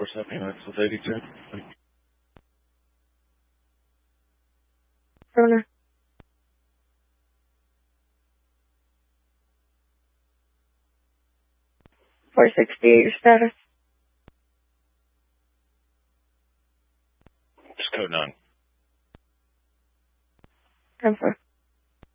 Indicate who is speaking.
Speaker 1: 479 with 82.
Speaker 2: Rona. $468, your status.
Speaker 1: Just code 9.
Speaker 2: 10-4.